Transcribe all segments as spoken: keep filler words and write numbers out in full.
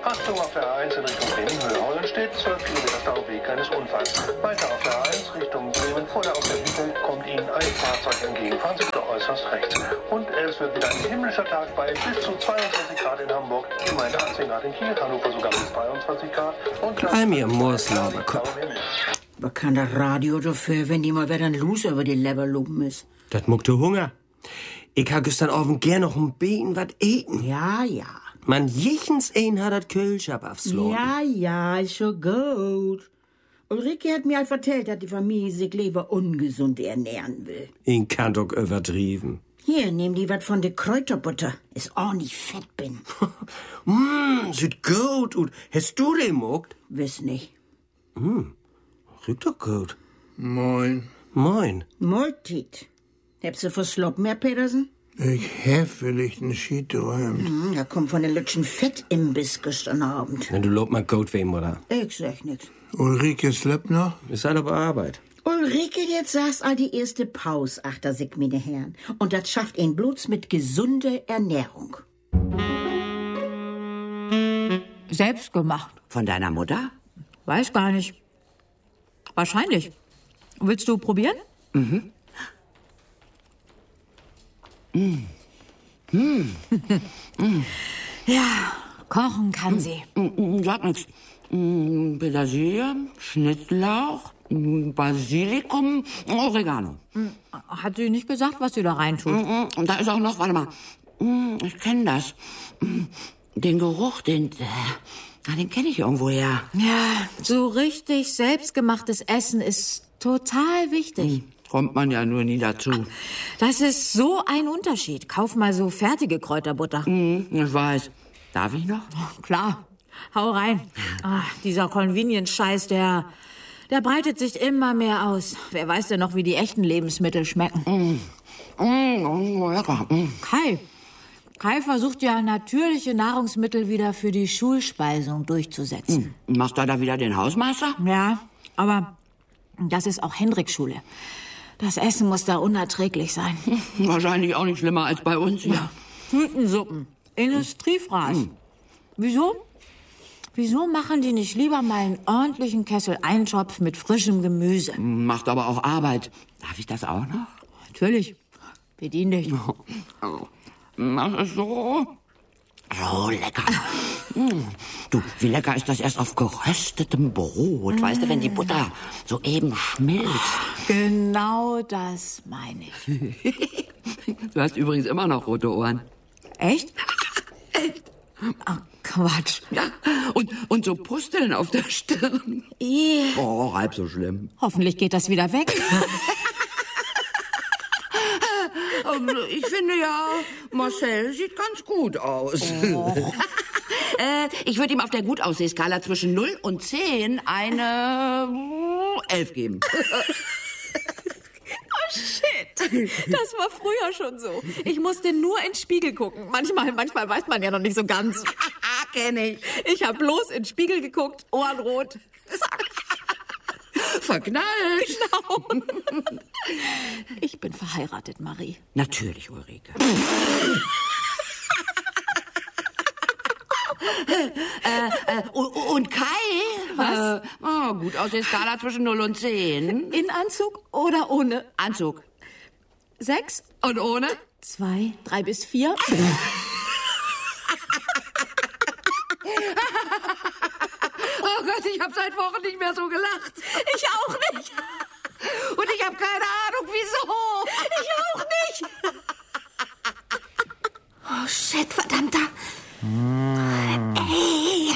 Achtung auf der A eins in Richtung Bremen-Höhe entsteht zwölf Kilometer Stau wegen eines Unfalls. Weiter auf der A eins Richtung Bremen vor der Autobahn kommt Ihnen ein Fahrzeug entgegen. Fahren Sie bitte äußerst rechts. Und es wird wieder ein himmlischer Tag bei bis zu zweiundzwanzig Grad in Hamburg, Gemeinde achtzehn Grad in Kiel, Hannover sogar bis dreiundzwanzig Grad. Und Almir Mooslauber, Kopf. Was kann das Radio dafür, wenn die mal wieder ein Loser über die Leber lupen ist? Das muckt du Hunger. Ich ha gestern Abend gern noch ein Beten wat eten. Ja, ja. Man jichens ein hat dat Kölschab aufslagen. Ja, ja, ist schon gut. Ulrike hat mir halt erzählt, dass die Familie sich lieber ungesund ernähren will. Ich kann doch übertrieben. Hier, nehm die wat von der Kräuterbutter. Ist ordentlich fett bin. Mmm, sieht gut und hast du den muckt? Wiss nicht. Hm, riecht doch gut. Moin. Moin. Moltit. Habst du versloppen, Herr Petersen? Ich hab vielleicht einen Schied träumt. Hm, da kommt von den Lütschen Fettimbiss gestern Abend. Na, du lob mal gut wem, oder? Ich sag nix. Ulrike slept noch? Ist halt auf Arbeit. Ulrike, jetzt saß all die erste Pause, achter sich, meine Herren. Und das schafft ihn bloß mit gesunder Ernährung. Selbst gemacht. Von deiner Mutter? Weiß gar nicht. Wahrscheinlich. Willst du probieren? Mhm. Mm. Mm. Mm. Ja, kochen kann sie. Mm, sag nix. Mm, Petersilie, Schnittlauch, Basilikum, Oregano. Hat sie nicht gesagt, was sie da reintut? Mm, und da ist auch noch, warte mal, mm, ich kenne das. Mm, den Geruch, den, äh, den kenne ich irgendwoher. Ja, so richtig selbstgemachtes Essen ist total wichtig. Mm. Kommt man ja nur nie dazu. Das ist so ein Unterschied. Kauf mal so fertige Kräuterbutter. Mm, ich weiß. Darf ich noch? Oh, klar. Hau rein. Ach, dieser Convenience-Scheiß, der, der breitet sich immer mehr aus. Wer weiß denn noch, wie die echten Lebensmittel schmecken? Mm. Mm, lecker. Mm. Kai. Kai versucht ja, natürliche Nahrungsmittel wieder für die Schulspeisung durchzusetzen. Mm. Macht er da wieder den Hausmeister? Ja, aber das ist auch Hendriks Schule. Das Essen muss da unerträglich sein. Wahrscheinlich auch nicht schlimmer als bei uns hier. Ja. Tütensuppen, Industriefraß. Mm. Wieso? Wieso machen die nicht lieber mal einen ordentlichen Kessel Eintopf mit frischem Gemüse? Macht aber auch Arbeit. Darf ich das auch noch? Natürlich. Bedien dich. Oh. Das ist so... Oh, lecker. Mm. Du, wie lecker ist das erst auf geröstetem Brot. Mm. Weißt du, wenn die Butter so eben schmilzt. Genau das meine ich. Du hast übrigens immer noch rote Ohren. Echt? Echt? Ach, Quatsch. Ja, und, und so Pusteln auf der Stirn. I. Oh, halb so schlimm. Hoffentlich geht das wieder weg. Ich finde ja, Marcel sieht ganz gut aus. Oh. äh, ich würde ihm auf der Gutaussehskala zwischen null und zehn eine elf geben. Oh, shit. Das war früher schon so. Ich musste nur in den Spiegel gucken. Manchmal, manchmal weiß man ja noch nicht so ganz. Kenn ich. Ich habe bloß in den Spiegel geguckt, Ohren rot. Zack. Verknallt. Genau. Ich bin verheiratet, Marie. Natürlich, Ulrike. äh, äh, und Kai? Was? Äh, oh, gut aus der Skala zwischen null und zehn. In Anzug oder ohne? Anzug. Sechs? Und ohne? Zwei, drei bis vier. Oh Gott, ich habe seit Wochen nicht mehr so gelacht. Ich auch nicht. Und ich habe keine Ahnung, wieso. Ich auch nicht. Oh, shit, verdammter. Mm. Ey.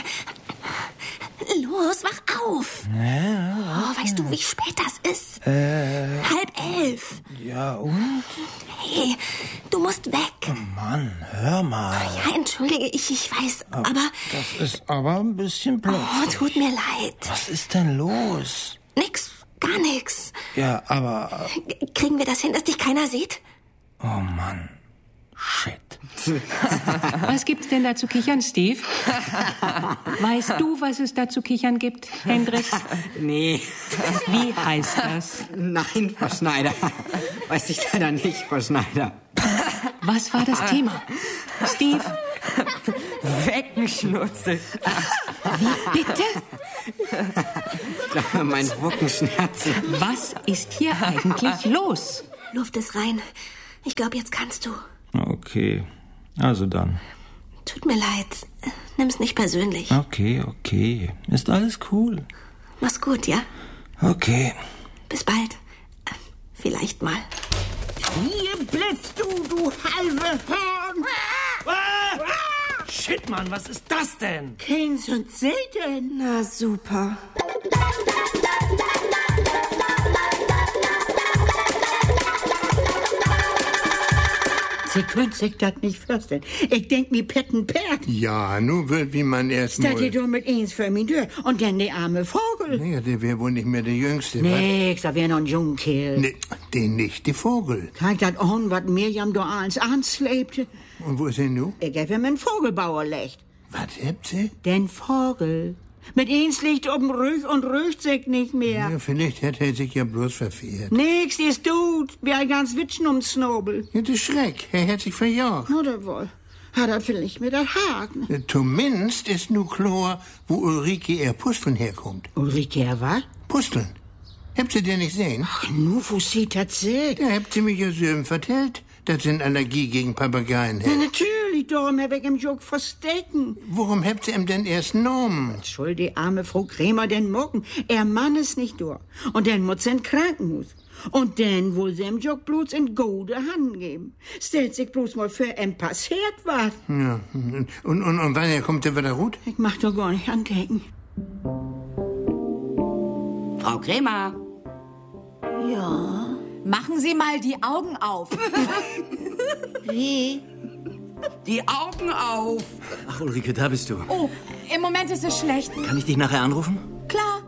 Los, wach auf. Ja, oh, weißt du, wie spät das ist? Äh, Halb elf. Ja, und? Hey, du musst weg. Oh Mann, hör mal. Ja, entschuldige, ich, ich weiß, aber... aber das ist aber ein bisschen plötzlich. Oh, tut mir leid. Was ist denn los? Nix, gar nix. Ja, aber... Kriegen wir das hin, dass dich keiner sieht? Oh Mann, shit. Was gibt's denn da zu kichern, Steve? Weißt du, was es da zu kichern gibt, Hendrik? Nee. Wie heißt das? Nein, Frau Schneider. Weiß ich leider nicht, Frau Schneider. Was war das Thema? Steve? Weg Wuckenschnurzel. Wie bitte? Ich glaube, mein Wuckenschnurzel. Was ist hier eigentlich los? Luft ist rein. Ich glaube, jetzt kannst du. Okay, also dann. Tut mir leid. Nimm's nicht persönlich. Okay, okay. Ist alles cool. Mach's gut, ja? Okay. Bis bald. Vielleicht mal. Hier blitzt du, du halbe Horn! Ah! Shit, Mann, was ist das denn? Keynes und Satan. Na super. Sie können sich das nicht vorstellen. Ich denk mir Petten Pert. Ja, nu wird wie man erst Statt mal... ihr doch mit eins für mich durch. Und dann der arme Vogel. Naja, der wäre wohl nicht mehr der Jüngste. Nix, da wär noch ein Jungkerl. Nee, den nicht, der Vogel. Kann ich das an, was Mirjam da ans anslebte? Und wo ist er nu? Ich hab ihm einen Vogelbauer lecht. Was habt sie? Den Vogel. Mit eins liegt oben Rüch und rücht sich nicht mehr. Ja, vielleicht hat er sich ja bloß verfehlt. Nix, die ist tut. Wie ein ganz Witschen ums Snobel. Ja, das Schreck. Er hat sich verjagt. Oder wohl. Hat er vielleicht mit der Haken. Ja, zumindest ist nu klar, wo Ulrike ihr Pusteln herkommt. Ulrike, er was? Pusteln. Habt ihr den nicht sehen? Ach, nu, wo sie das sieht. Ja, habt ihr mir ja so vertellt, dass sie eine Allergie gegen Papageien Ja, hat. natürlich, darum hab ich im Jog verstecken. Warum habt ihr ihm denn erst genommen? Schuld die arme Frau Krämer den Mucken. Er Mann ist nicht durch. Und dann muss sie in Krankenhaus. Und dann will sie im Jog bloß in gute Hand geben. Stellt sich bloß mal für ihm passiert was. Ja, und, und, und wann er kommt er wieder gut? Ich mach doch gar nicht andenken. Frau Krämer. Ja. Machen Sie mal die Augen auf. Wie? Die Augen auf. Ach, Ulrike, da bist du. Oh, im Moment ist es schlecht. Kann ich dich nachher anrufen? Klar.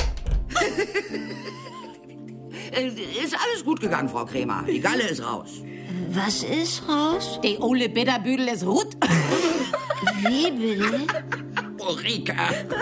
Ist alles gut gegangen, Frau Krämer. Die Galle ist raus. Was ist raus? Die Ole Bitterbüdel ist rot. Wie bitte? Ulrike.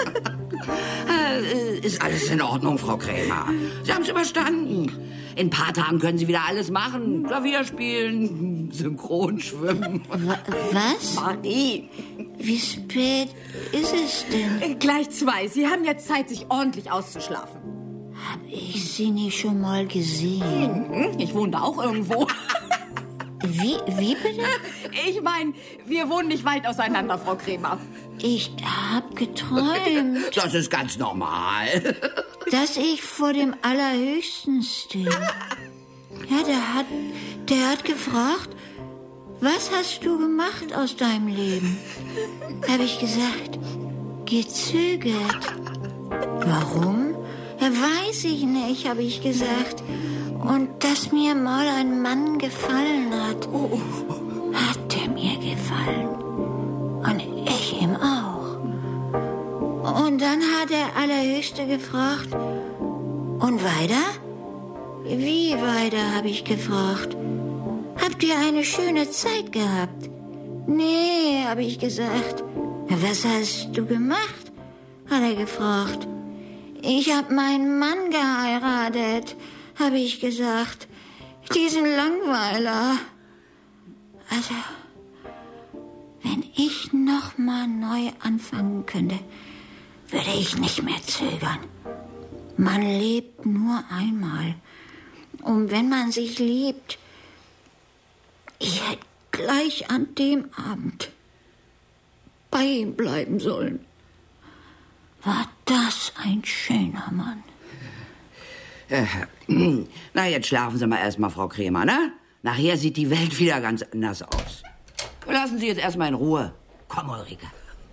Äh, Ist alles in Ordnung, Frau Krämer. Sie haben es überstanden. In ein paar Tagen können Sie wieder alles machen. Klavier spielen, synchron schwimmen. Was? Marie. Wie spät ist es denn? Gleich zwei. Sie haben jetzt Zeit, sich ordentlich auszuschlafen. Hab ich sie nicht schon mal gesehen? Ich wohne da auch irgendwo. Wie, wie bitte? Ich meine, wir wohnen nicht weit auseinander, Frau Krämer. Ich hab geträumt, Das ist ganz normal. dass ich vor dem Allerhöchsten stehe. Ja, der hat, der hat gefragt, was hast du gemacht aus deinem Leben? Hab ich gesagt, gezögert. Warum? Ja, weiß ich nicht, habe ich gesagt. Und dass mir mal ein Mann gefallen hat. Hat er mir gefallen. Und ich ihm auch. Und dann hat der Allerhöchste gefragt, und weiter? Wie weiter, habe ich gefragt. Habt ihr eine schöne Zeit gehabt? Nee, habe ich gesagt. Was hast du gemacht? Hat er gefragt. Ich hab meinen Mann geheiratet, habe ich gesagt. Diesen Langweiler. Also, wenn ich noch mal neu anfangen könnte, würde ich nicht mehr zögern. Man lebt nur einmal. Und wenn man sich liebt, ich hätte gleich an dem Abend bei ihm bleiben sollen. War das ein schöner Mann. Äh, na, jetzt schlafen Sie mal erstmal, Frau Krämer, ne? Nachher sieht die Welt wieder ganz anders aus. Lassen Sie jetzt erstmal in Ruhe. Komm, Ulrike.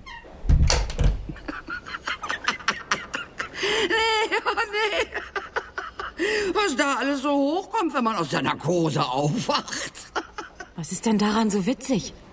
Nee, oh nee. Was da alles so hochkommt, wenn man aus der Narkose aufwacht. Was ist denn daran so witzig?